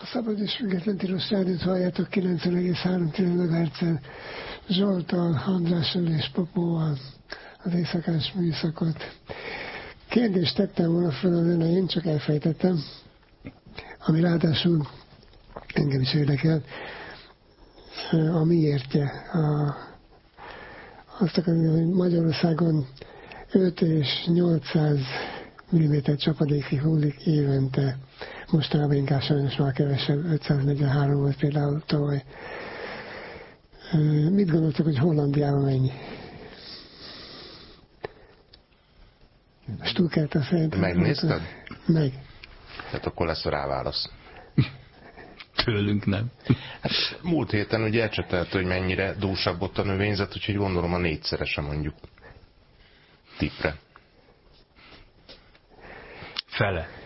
Szabad és Független Tilos Rádiót halljátok 90,3 MHz-en Zsolttal, Andrással és Popóval az éjszakás műszakot. Kérdést tettem volna fel az elején, csak elfejtettem, ami ráadásul engem is érdekel, a miértje. Azt akarom, hogy Magyarországon 5 és 800 mm csapadékig hullik évente. Mostanában inkább sajnos már kevesebb, 543 volt például tavaly. Mit gondoltok, hogy Hollandiában mennyi? Stuttgart szerintem. Megnézted? Meg. Tehát akkor lesz a ráválasz. Tőlünk nem. Hát, múlt héten ugye elcsetelt, hogy mennyire dúsabb ott a növényzet, úgyhogy gondolom a 4-szerese mondjuk. Tippre. Fele.